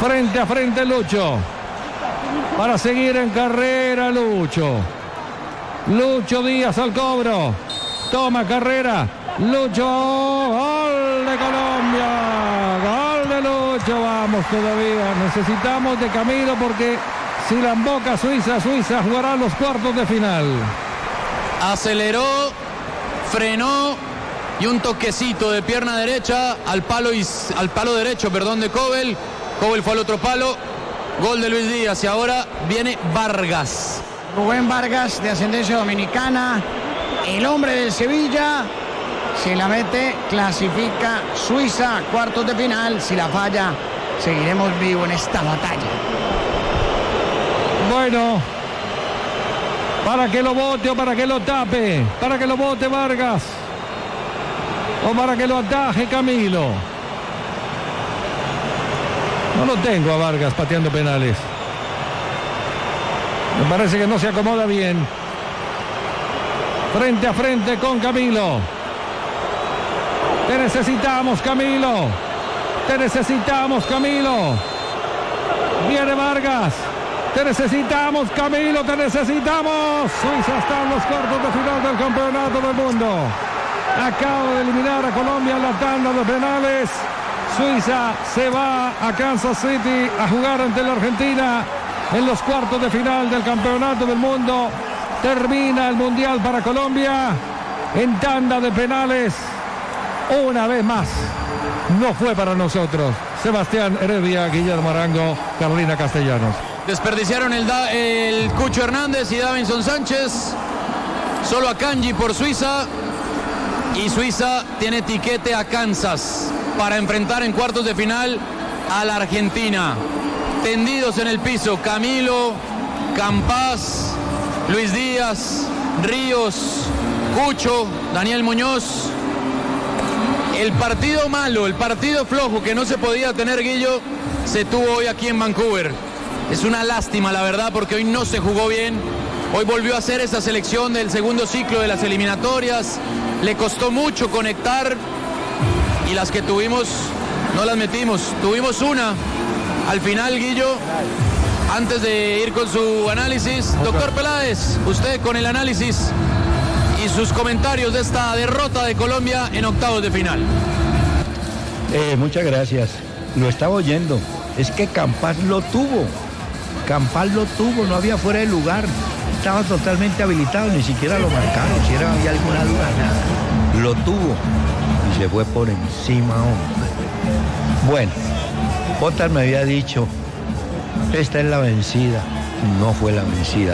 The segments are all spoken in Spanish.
Frente a frente Lucho. Para seguir en carrera Lucho. Lucho Díaz al cobro. Toma carrera. Lucho. Gol de Colombia. Gol de Lucho. Vamos todavía. Necesitamos de Camilo porque si la emboca Suiza jugará los cuartos de final. Aceleró, frenó y un toquecito de pierna derecha al palo derecho, de Kobel. Kobel fue al otro palo. Gol de Luis Díaz y ahora viene Vargas. Rubén Vargas, de ascendencia dominicana, el hombre del Sevilla. Si la mete, clasifica Suiza a cuartos de final. Si la falla, seguiremos vivos en esta batalla. Bueno, para que lo bote o para que lo tape, para que lo bote Vargas o para que lo ataje Camilo. No lo tengo a Vargas pateando penales. Me parece que no se acomoda bien. Frente a frente con Camilo. Te necesitamos, Camilo. Te necesitamos, Camilo. Viene Vargas. Te necesitamos, Camilo, te necesitamos. Suiza está en los cuartos de final del Campeonato del Mundo. Acaba de eliminar a Colombia en la tanda de penales. Suiza se va a Kansas City a jugar ante la Argentina en los cuartos de final del Campeonato del Mundo. Termina el Mundial para Colombia en tanda de penales. Una vez más, no fue para nosotros. Sebastián Heredia, Guillermo Arango, Carolina Castellanos. Desperdiciaron el Cucho Hernández y Davinson Sánchez. Solo a Kanji por Suiza. Y Suiza tiene tiquete a Kansas para enfrentar en cuartos de final a la Argentina. Tendidos en el piso, Camilo, Campas, Luis Díaz, Ríos, Cucho, Daniel Muñoz. El partido malo, el partido flojo que no se podía tener, Guillo, se tuvo hoy aquí en Vancouver. Es una lástima, la verdad, porque hoy no se jugó bien. Hoy volvió a ser esa selección del segundo ciclo de las eliminatorias. Le costó mucho conectar y las que tuvimos no las metimos. Tuvimos una al final, Guillo, antes de ir con su análisis. Doctor Peláez, usted con el análisis y sus comentarios de esta derrota de Colombia en octavos de final. Muchas gracias. Lo estaba oyendo. Es que Campas lo tuvo. Campas lo tuvo, no había fuera de lugar. Estaba totalmente habilitado, ni siquiera lo marcaron. Si había alguna duda, nada. Lo tuvo y se fue por encima, hombre. Bueno, Potter me había dicho, esta es la vencida. No fue la vencida.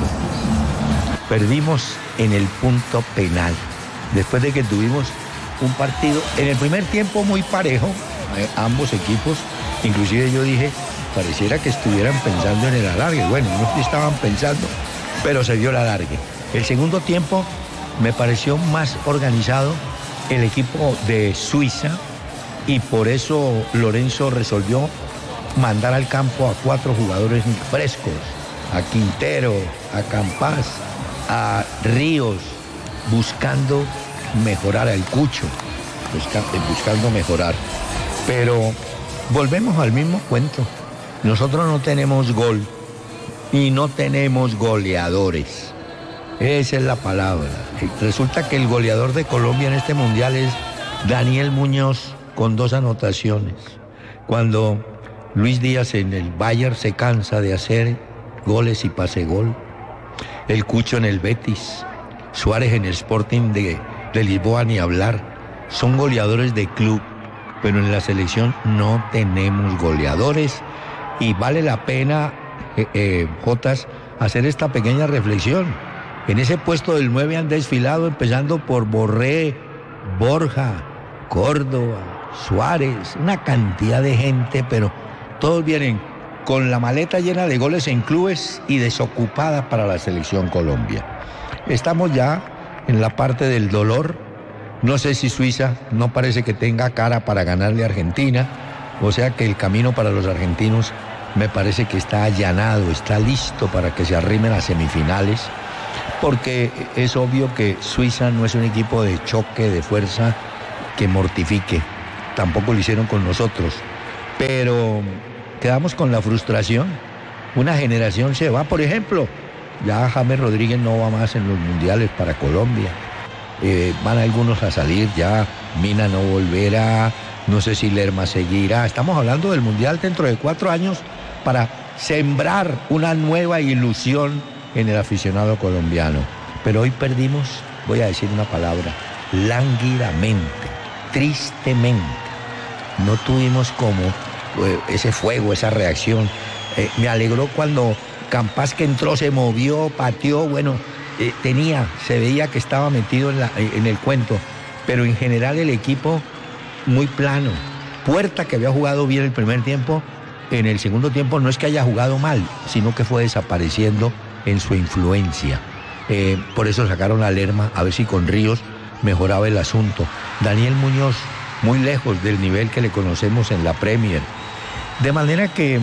Perdimos en el punto penal. Después de que tuvimos un partido en el primer tiempo muy parejo, ambos equipos. Inclusive yo dije, pareciera que estuvieran pensando en el alargue. Bueno, no estaban pensando, pero se dio el alargue. El segundo tiempo me pareció más organizado el equipo de Suiza y por eso Lorenzo resolvió mandar al campo a 4 jugadores frescos, a Quintero, a Campas, a Ríos, buscando mejorar al Cucho, buscando mejorar. Pero volvemos al mismo cuento. Nosotros no tenemos gol y no tenemos goleadores. Esa es la palabra. Resulta que el goleador de Colombia en este mundial es Daniel Muñoz con 2 anotaciones. Cuando Luis Díaz en el Bayern se cansa de hacer goles y pase gol. El Cucho en el Betis, Suárez en el Sporting de Lisboa ni hablar. Son goleadores de club, pero en la selección no tenemos goleadores. Y vale la pena, Jotas, hacer esta pequeña reflexión. En ese puesto del 9 han desfilado, empezando por Borré, Borja, Córdoba, Suárez, una cantidad de gente, pero todos vienen con la maleta llena de goles en clubes y desocupada para la selección Colombia. Estamos ya en la parte del dolor. No sé si Suiza no parece que tenga cara para ganarle a Argentina, o sea que el camino para los argentinos me parece que está allanado, está listo para que se arrimen a semifinales, porque es obvio que Suiza no es un equipo de choque, de fuerza, que mortifique. Tampoco lo hicieron con nosotros. Pero quedamos con la frustración. Una generación se va, por ejemplo, ya James Rodríguez no va más en los mundiales para Colombia. Van algunos a salir ya, Mina no volverá, no sé si Lerma seguirá. Estamos hablando del mundial dentro de 4 años para sembrar una nueva ilusión en el aficionado colombiano. Pero hoy perdimos, voy a decir una palabra, lánguidamente, tristemente. No tuvimos como ese fuego, esa reacción. Me alegró cuando Campas, que entró, se movió, pateó, bueno, se veía que estaba metido en el cuento, pero en general el equipo muy plano. Puerta, que había jugado bien el primer tiempo, en el segundo tiempo no es que haya jugado mal, sino que fue desapareciendo en su influencia. Por eso sacaron a Lerma, a ver si con Ríos mejoraba el asunto. Daniel Muñoz, muy lejos del nivel que le conocemos en la Premier. De manera que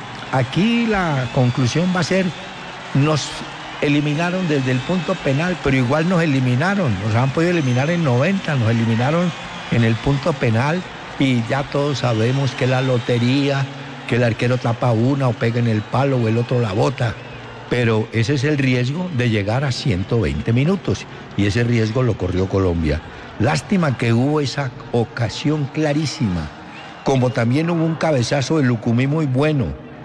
aquí la conclusión va a ser, nos eliminaron desde el punto penal, pero igual nos eliminaron, nos han podido eliminar en 90, nos eliminaron en el punto penal y ya todos sabemos que la lotería, que el arquero tapa una o pega en el palo o el otro la bota, pero ese es el riesgo de llegar a 120 minutos y ese riesgo lo corrió Colombia. Lástima que hubo esa ocasión clarísima, como también hubo un cabezazo de Lucumí muy bueno,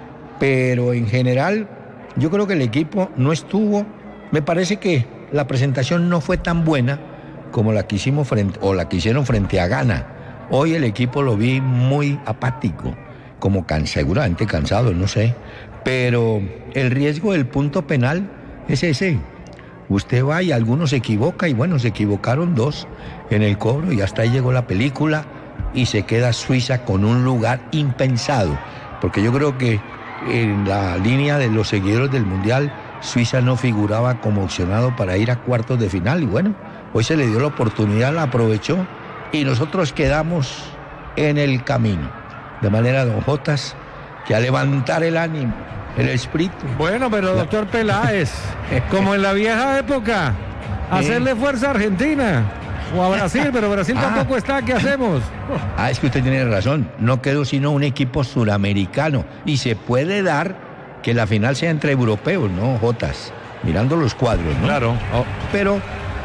pero en general yo creo que el equipo no estuvo, me parece que la presentación no fue tan buena como la que hicimos la que hicieron frente a Ghana. Hoy el equipo lo vi muy apático, como seguramente cansado, no sé, pero el riesgo del punto penal es ese. Usted va y algunos se equivoca, y bueno, se equivocaron 2 en el cobro y hasta ahí llegó la película y se queda Suiza con un lugar impensado, porque yo creo que en la línea de los seguidores del Mundial, Suiza no figuraba como opcionado para ir a cuartos de final y bueno, hoy se le dio la oportunidad, la aprovechó y nosotros quedamos en el camino. De manera, don Jotas, que a levantar el ánimo, el espíritu. Bueno, pero doctor Peláez, como en la vieja época, hacerle fuerza a Argentina o a Brasil, pero Brasil tampoco está, ¿qué hacemos? Es que usted tiene razón, no quedó sino un equipo suramericano y se puede dar que la final sea entre europeos, ¿no, Jotas? Mirando los cuadros, ¿no? Claro. Pero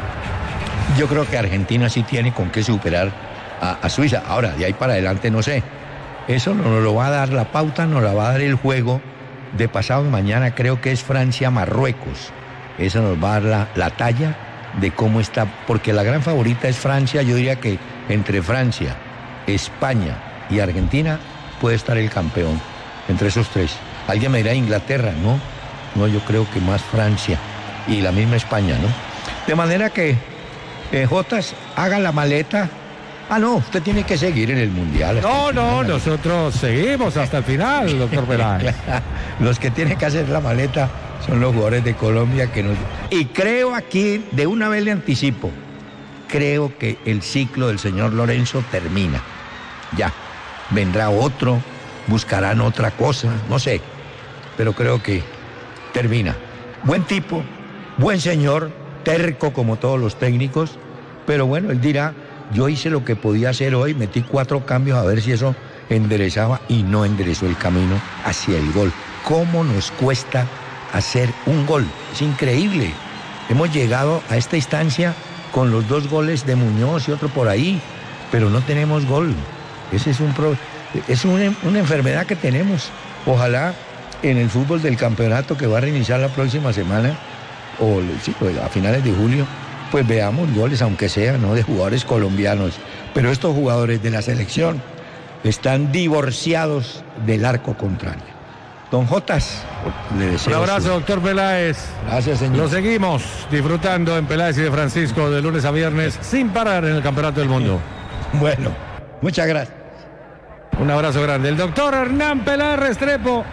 yo creo que Argentina sí tiene con qué superar a Suiza. Ahora, de ahí para adelante no sé. Eso nos lo va a dar la pauta, nos la va a dar el juego de pasado mañana, creo que es Francia-Marruecos. Eso nos va a dar la talla de cómo está, porque la gran favorita es Francia. Yo diría que entre Francia, España y Argentina puede estar el campeón, entre esos 3. Alguien me dirá Inglaterra, no, yo creo que más Francia y la misma España, ¿no? De manera que, Jotas, haga la maleta. No, usted tiene que seguir en el Mundial. No, nosotros seguimos hasta el final, doctor Peláez. Los que tienen que hacer la maleta son los jugadores de Colombia que nos... Y creo aquí, de una vez le anticipo, creo que el ciclo del señor Lorenzo termina. Ya, vendrá otro, buscarán otra cosa, no sé, pero creo que termina. Buen tipo, buen señor, terco como todos los técnicos, pero bueno, él dirá, yo hice lo que podía hacer hoy, metí 4 cambios a ver si eso enderezaba y no enderezó el camino hacia el gol. ¿Cómo nos cuesta hacer un gol? Es increíble. Hemos llegado a esta instancia con los 2 goles de Muñoz y otro por ahí, pero no tenemos gol. Ese es una enfermedad que tenemos. Ojalá en el fútbol del campeonato que va a reiniciar la próxima semana, o a finales de julio, pues veamos goles, aunque sea, ¿no?, de jugadores colombianos. Pero estos jugadores de la selección están divorciados del arco contrario. Don Jotas, le deseo... Un abrazo, doctor Peláez. Gracias, señor. Lo seguimos disfrutando en Peláez y de Francisco de lunes a viernes, sin parar en el Campeonato del Mundo. Bueno, muchas gracias. Un abrazo grande. El doctor Hernán Peláez Restrepo.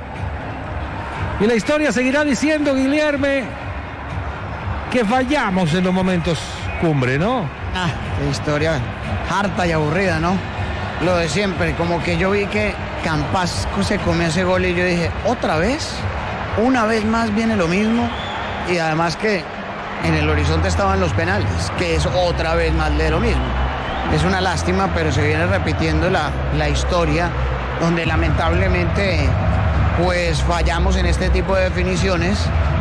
Y la historia seguirá diciendo, Guilherme, que fallamos en los momentos cumbre, ¿no? Qué historia harta y aburrida, ¿no? Lo de siempre, como que yo vi que Campas se comió ese gol y yo dije, ¿otra vez? Una vez más viene lo mismo, y además que en el horizonte estaban los penales, que es otra vez más de lo mismo. Es una lástima, pero se viene repitiendo la historia donde lamentablemente pues fallamos en este tipo de definiciones,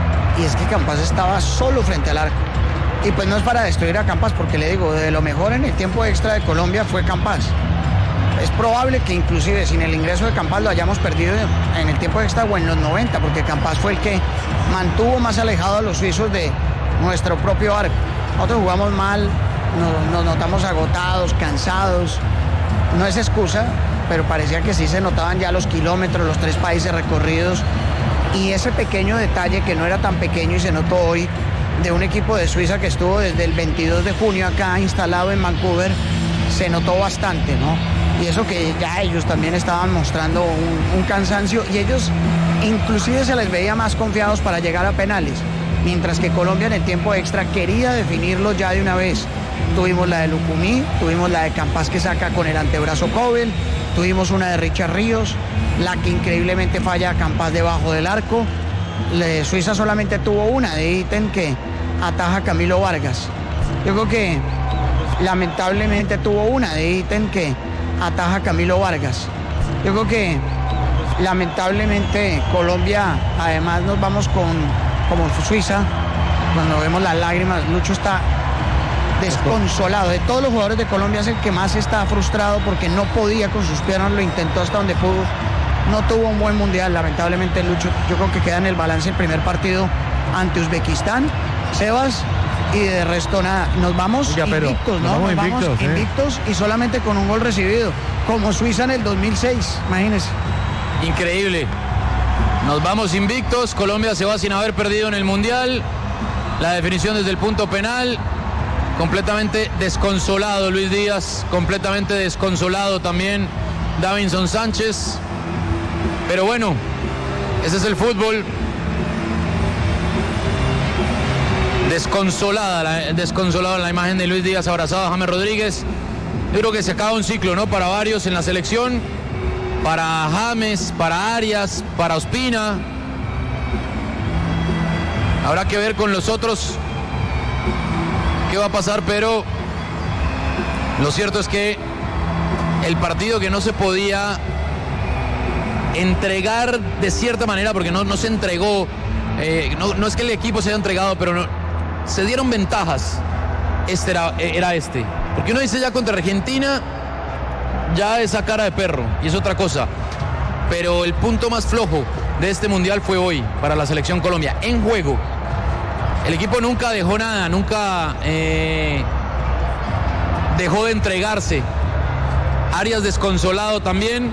y es que Campas estaba solo frente al arco. Y pues no es para destruir a Campas, porque le digo, de lo mejor en el tiempo extra de Colombia fue Campas. Es probable que inclusive sin el ingreso de Campas lo hayamos perdido en el tiempo extra o en los 90, porque Campas fue el que mantuvo más alejado a los suizos de nuestro propio arco. Nosotros jugamos mal, nos notamos agotados, cansados. No es excusa, pero parecía que sí se notaban ya los kilómetros, los 3 países recorridos, y ese pequeño detalle que no era tan pequeño y se notó hoy, de un equipo de Suiza que estuvo desde el 22 de junio acá instalado en Vancouver, se notó bastante, ¿no? Y eso que ya ellos también estaban mostrando un cansancio, y ellos inclusive se les veía más confiados para llegar a penales, mientras que Colombia en el tiempo extra quería definirlo ya de una vez. Tuvimos la de Lucumí, tuvimos la de Campas que saca con el antebrazo Cobel, tuvimos una de Richard Ríos, la que increíblemente falla Campas debajo del arco. Suiza solamente tuvo una de Itten que ataja Camilo Vargas. Yo creo que lamentablemente tuvo una de Itten que ataja Camilo Vargas. Yo creo que lamentablemente Colombia, además nos vamos como Suiza, cuando vemos las lágrimas, Lucho está desconsolado. De todos los jugadores de Colombia es el que más está frustrado porque no podía con sus piernas, lo intentó hasta donde pudo, no tuvo un buen mundial, lamentablemente Lucho. Yo creo que queda en el balance el primer partido ante Uzbekistán, Sebas, y de resto nada, nos vamos invictos, ¿no? Nos vamos invictos y solamente con un gol recibido, como Suiza en el 2006, imagínense. Increíble. Nos vamos invictos, Colombia se va sin haber perdido en el mundial, la definición desde el punto penal. Completamente desconsolado Luis Díaz, completamente desconsolado también Davinson Sánchez. Pero bueno, ese es el fútbol. Desconsolada la imagen de Luis Díaz abrazado a James Rodríguez. Yo creo que se acaba un ciclo, ¿no? Para varios en la selección, para James, para Arias, para Ospina. Habrá que ver con los otros qué va a pasar, pero lo cierto es que el partido que no se podía entregar de cierta manera, porque no se entregó, no es que el equipo se haya entregado, pero no, se dieron ventajas. Era este, porque uno dice ya contra Argentina, ya esa cara de perro, y es otra cosa, pero el punto más flojo de este mundial fue hoy para la selección Colombia, en juego. El equipo nunca dejó nada, nunca dejó de entregarse. Arias desconsolado también.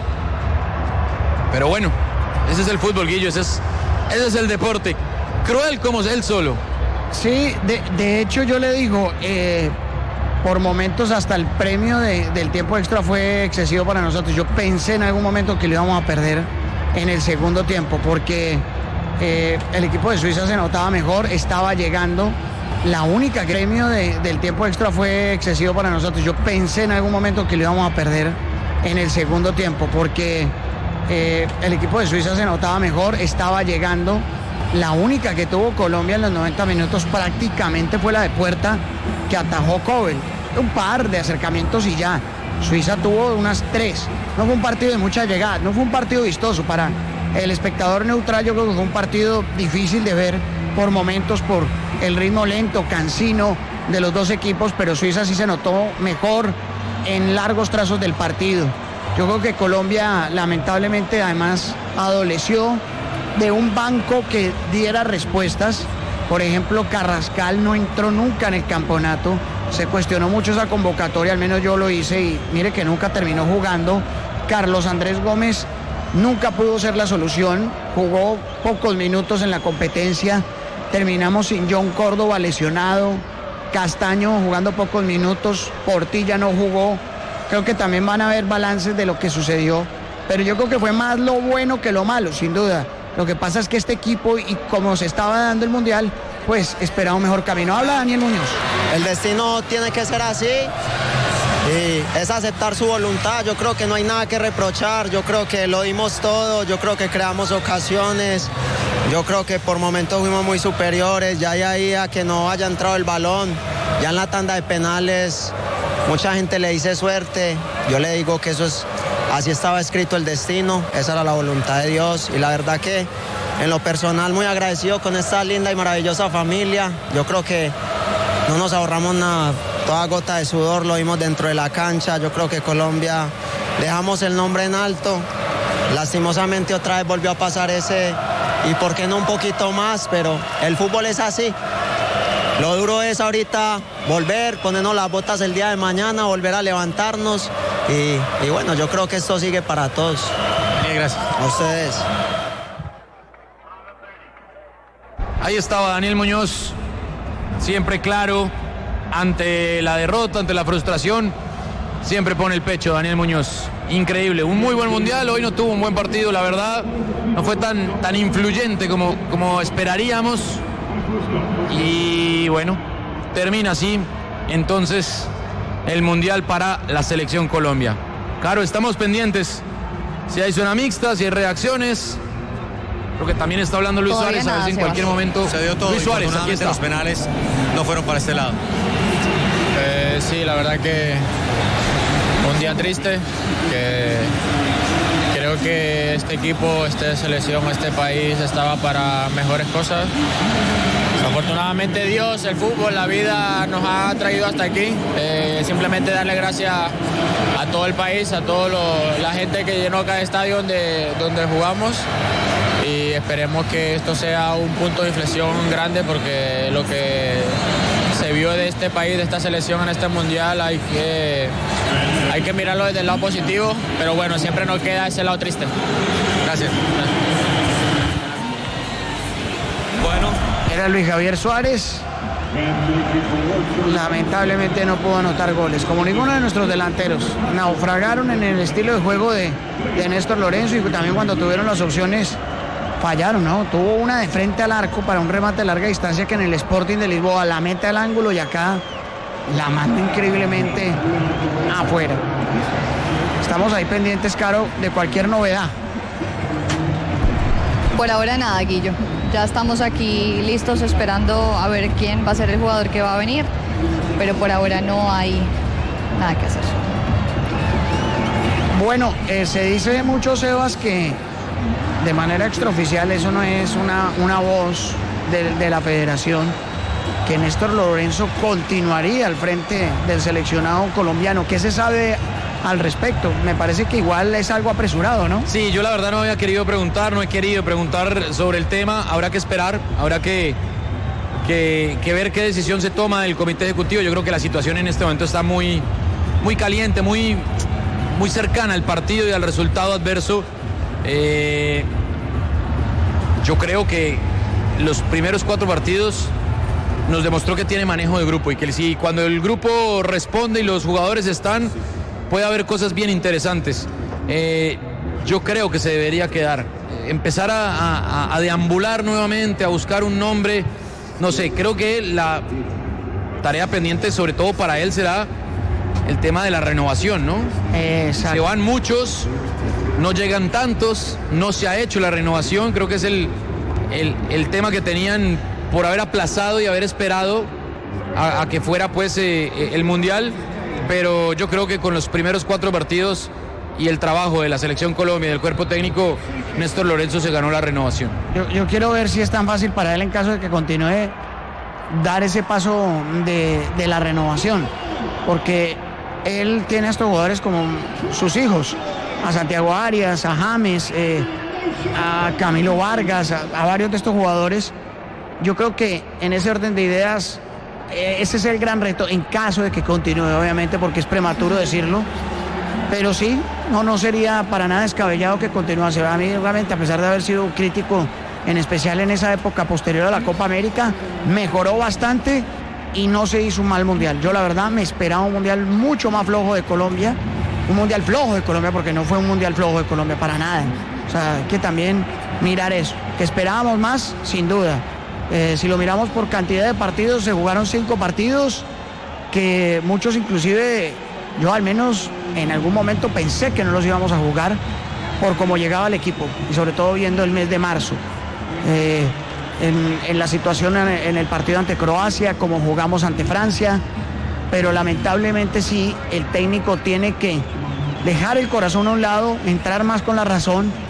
Pero bueno, ese es el fútbol, Guillo, ese es el deporte. Cruel como es él solo. Sí, de hecho yo le digo, por momentos hasta el premio del tiempo extra fue excesivo para nosotros. Yo pensé en algún momento que lo íbamos a perder en el segundo tiempo, porque el equipo de Suiza se notaba mejor, estaba llegando. La única premio del tiempo extra fue excesivo para nosotros. Yo pensé en algún momento que lo íbamos a perder en el segundo tiempo, porque el equipo de Suiza se notaba mejor, estaba llegando. La única que tuvo Colombia en los 90 minutos prácticamente fue la de puerta que atajó Cobel. Un par de acercamientos y ya. Suiza tuvo unas 3. No fue un partido de mucha llegada, no fue un partido vistoso para el espectador neutral. Yo creo que fue un partido difícil de ver por momentos, por el ritmo lento, cansino de los dos equipos, pero Suiza sí se notó mejor en largos trazos del partido. Yo creo que Colombia lamentablemente además adoleció de un banco que diera respuestas. Por ejemplo, Carrascal no entró nunca en el campeonato, se cuestionó mucho esa convocatoria, al menos yo lo hice, y mire que nunca terminó jugando. Carlos Andrés Gómez nunca pudo ser la solución, jugó pocos minutos en la competencia. Terminamos sin John Córdoba lesionado, Castaño jugando pocos minutos, Portilla no jugó. Creo que también van a haber balances de lo que sucedió, pero yo creo que fue más lo bueno que lo malo, sin duda. Lo que pasa es que este equipo, y como se estaba dando el mundial, pues esperaba un mejor camino. Habla Daniel Muñoz. El destino tiene que ser así, y es aceptar su voluntad. Yo creo que no hay nada que reprochar, yo creo que lo dimos todo, yo creo que creamos ocasiones, yo creo que por momentos fuimos muy superiores. Ya ahí a que no haya entrado el balón, ya en la tanda de penales mucha gente le dice suerte, yo le digo que eso es así estaba escrito el destino, esa era la voluntad de Dios y la verdad que en lo personal muy agradecido con esta linda y maravillosa familia. Yo creo que no nos ahorramos nada, toda gota de sudor lo vimos dentro de la cancha. Yo creo que Colombia dejamos el nombre en alto, lastimosamente otra vez volvió a pasar ese y por qué no un poquito más, pero el fútbol es así. Lo duro es ahorita volver, ponernos las botas el día de mañana, volver a levantarnos y bueno, yo creo que esto sigue para todos. Gracias. A ustedes. Ahí estaba Daniel Muñoz, siempre claro, ante la derrota, ante la frustración, siempre pone el pecho Daniel Muñoz. Increíble, un muy buen mundial, hoy no tuvo un buen partido, la verdad, no fue tan influyente como esperaríamos. Y bueno, termina así entonces el mundial para la selección Colombia. Claro, estamos pendientes si hay zona mixta, si hay reacciones. Creo que también está hablando Luis Suárez, a ver si en cualquier momento se dio todo. Luis Suárez, aquí está. Los penales no fueron para este lado. Sí, la verdad que un día triste, que creo que este equipo, esta selección, este país estaba para mejores cosas. Afortunadamente Dios, el fútbol, la vida nos ha traído hasta aquí. Simplemente darle gracias a todo el país, a toda la gente que llenó cada estadio donde jugamos. Y esperemos que esto sea un punto de inflexión grande, porque lo que se vio de este país, de esta selección en este mundial, hay que mirarlo desde el lado positivo, pero bueno, siempre nos queda ese lado triste. Gracias. Bueno, era Luis Javier Suárez. Lamentablemente no pudo anotar goles, como ninguno de nuestros delanteros. Naufragaron en el estilo de juego de Néstor Lorenzo, y también cuando tuvieron las opciones fallaron, ¿no? Tuvo una de frente al arco para un remate de larga distancia que en el Sporting de Lisboa la mete al ángulo y acá la manda increíblemente afuera. Estamos ahí pendientes, Caro, de cualquier novedad. Por ahora nada, Guillo. Ya estamos aquí listos esperando a ver quién va a ser el jugador que va a venir, pero por ahora no hay nada que hacer. Bueno, se dice mucho, Sebas, que de manera extraoficial, eso no es una voz de la federación, que Néstor Lorenzo continuaría al frente del seleccionado colombiano. ¿Qué se sabe al respecto? Me parece que igual es algo apresurado, ¿no? Sí, yo la verdad no he querido preguntar sobre el tema. Habrá que esperar, habrá que ver qué decisión se toma del comité ejecutivo. Yo creo que la situación en este momento está muy caliente, muy cercana al partido y al resultado adverso. Yo creo que los primeros 4 partidos nos demostró que tiene manejo de grupo, y que si cuando el grupo responde y los jugadores están, puede haber cosas bien interesantes. Yo creo que se debería quedar, empezar a deambular nuevamente, a buscar un nombre. No sé, creo que la tarea pendiente, sobre todo para él, será el tema de la renovación, ¿no? Exacto. Se van muchos, no llegan tantos, no se ha hecho la renovación. Creo que es el tema que tenían por haber aplazado y haber esperado a que fuera pues el Mundial. Pero yo creo que con los primeros 4 partidos y el trabajo de la Selección Colombia y del cuerpo técnico, Néstor Lorenzo se ganó la renovación. Yo quiero ver si es tan fácil para él, en caso de que continúe, dar ese paso de la renovación, porque él tiene a estos jugadores como sus hijos, a Santiago Arias, a James, a Camilo Vargas, a varios de estos jugadores. Yo creo que en ese orden de ideas, ese es el gran reto, en caso de que continúe, obviamente, porque es prematuro decirlo, pero sí, no sería para nada descabellado que continuase. A mí, obviamente, a pesar de haber sido crítico, en especial en esa época posterior a la Copa América, mejoró bastante y no se hizo un mal mundial. Yo la verdad me esperaba un mundial mucho más flojo de Colombia, un mundial flojo de Colombia, porque no fue un mundial flojo de Colombia para nada. O sea, hay que también mirar eso, que esperábamos más, sin duda. Si lo miramos por cantidad de partidos, se jugaron 5 partidos, que muchos inclusive, yo al menos en algún momento pensé que no los íbamos a jugar por cómo llegaba el equipo, y sobre todo viendo el mes de marzo. En la situación en el partido ante Croacia, como jugamos ante Francia, pero lamentablemente sí, el técnico tiene que dejar el corazón a un lado, entrar más con la razón